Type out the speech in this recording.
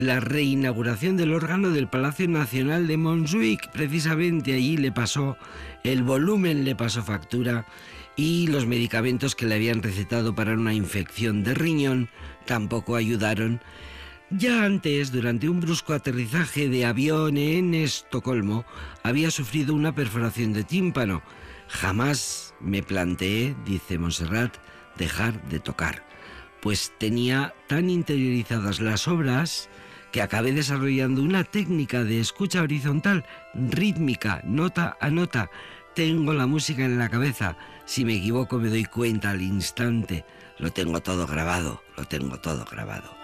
la reinauguración del órgano del Palacio Nacional de Montjuïc. Precisamente allí le pasó, el volumen le pasó factura y los medicamentos que le habían recetado para una infección de riñón tampoco ayudaron. Ya antes, durante un brusco aterrizaje de avión en Estocolmo, había sufrido una perforación de tímpano. Jamás me planteé, dice Montserrat, dejar de tocar, pues tenía tan interiorizadas las obras que acabé desarrollando una técnica de escucha horizontal, rítmica, nota a nota. Tengo la música en la cabeza. Si me equivoco me doy cuenta al instante. Lo tengo todo grabado, lo tengo todo grabado.